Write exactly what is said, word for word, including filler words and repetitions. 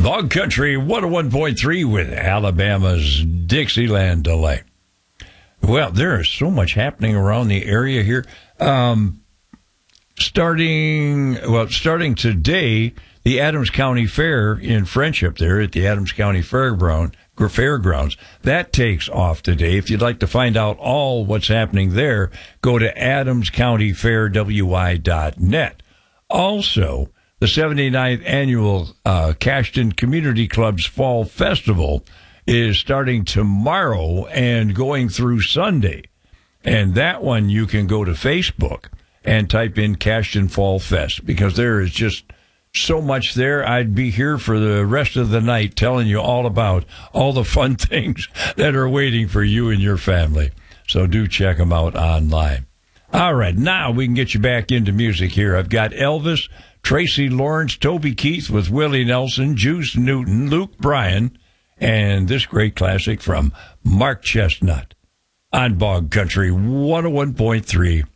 Bog Country one oh one point three with Alabama's Dixieland Delight. Well, there is so much happening around the area here. Um, starting, well, starting today, the Adams County Fair in Friendship there at the Adams County Fairground, Fairgrounds. That takes off today. If you'd like to find out all what's happening there, go to adams county fair w i dot net. Also, the seventy-ninth Annual uh, Cashton Community Club's Fall Festival is starting tomorrow and going through Sunday. And that one you can go to Facebook and type in Cashton Fall Fest, because there is just so much there. I'd be here for the rest of the night telling you all about all the fun things that are waiting for you and your family. So do check them out online. All right, now we can get you back into music here. I've got Elvis, Tracy Lawrence, Toby Keith with Willie Nelson, Juice Newton, Luke Bryan, and this great classic from Mark Chestnut on Bog Country one oh one point three.